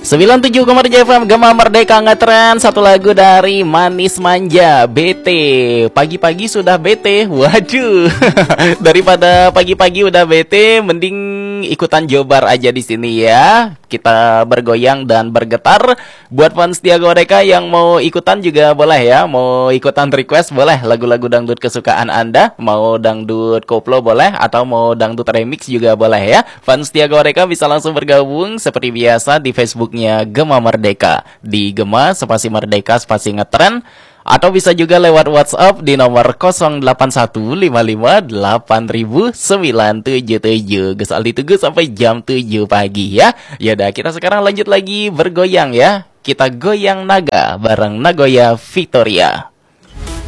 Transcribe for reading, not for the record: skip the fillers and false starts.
97,7 FM Gema Merdeka ngetren. Satu lagu dari Manis Manja, Bete. Pagi-pagi sudah bete. Waduh. Daripada pagi-pagi udah bete, mending ikutan jobar aja di sini ya. Kita bergoyang dan bergetar. Buat fans Tiago Merdeka yang mau ikutan juga boleh ya. Mau ikutan request boleh, lagu-lagu dangdut kesukaan Anda. Mau dangdut koplo boleh, atau mau dangdut remix juga boleh ya. Fans Tiago Merdeka bisa langsung bergabung seperti biasa di Facebooknya Gema Merdeka, di Gema spasi Merdeka spasi ngetren, atau bisa juga lewat WhatsApp di nomor 0815580977. Gesal ditunggu sampai jam 7 pagi ya. Yaudah, kita sekarang lanjut lagi bergoyang ya. Kita goyang naga bareng Nagoya Victoria.